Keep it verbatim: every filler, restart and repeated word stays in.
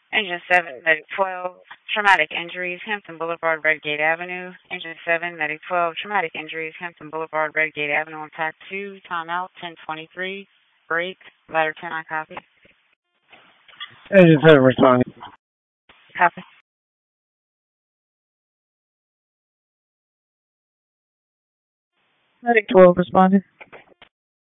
Engine seven, Medic twelve, traumatic injuries, Hampton Boulevard, Redgate Avenue. Engine seven, Medic twelve, traumatic injuries, Hampton Boulevard, Redgate Avenue on T A C two, timeout, ten twenty-three, break, ladder ten, I copy. Engine seven responding. Copy. Medic twelve responding.